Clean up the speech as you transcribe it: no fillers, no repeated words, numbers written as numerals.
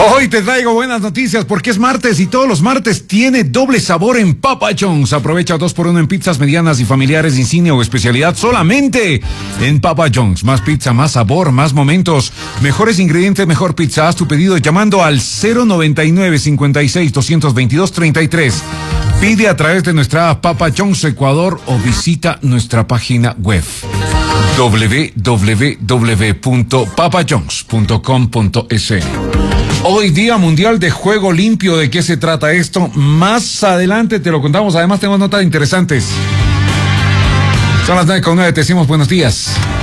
Hoy te traigo buenas noticias porque es martes y todos los martes tiene doble sabor en Papa John's. Aprovecha 2x1 en pizzas medianas y familiares, insignia o especialidad solamente en Papa John's. Más pizza, más sabor, más momentos. Mejores ingredientes, mejor pizza. Haz tu pedido llamando al 099 56 222 33. Pide a través de nuestra app Papa John's Ecuador o visita nuestra página web www.papajohns.com.es. Hoy Día Mundial de Juego Limpio. ¿De qué se trata esto? Más adelante te lo contamos. Además tenemos notas interesantes. Son las 9:09, te decimos buenos días.